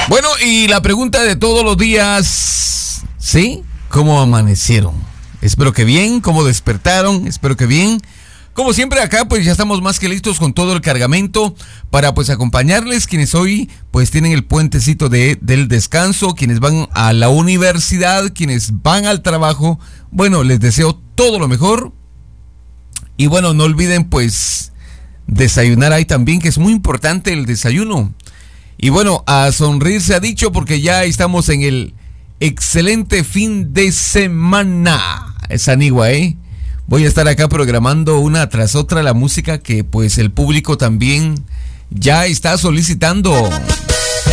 Bueno, y la pregunta de todos los días, ¿sí? ¿Cómo amanecieron? Espero que bien. ¿Cómo despertaron? Espero que bien. Como siempre acá, pues ya estamos más que listos con todo el cargamento para pues acompañarles, quienes hoy pues tienen el puentecito del descanso, quienes van a la universidad, quienes van al trabajo. Bueno, les deseo todo lo mejor. Y bueno, no olviden pues desayunar ahí también, que es muy importante el desayuno. Y bueno, a sonreír se ha dicho, porque ya estamos en el excelente fin de semana. Es Anigua, Voy a estar acá programando una tras otra la música que pues el público también ya está solicitando.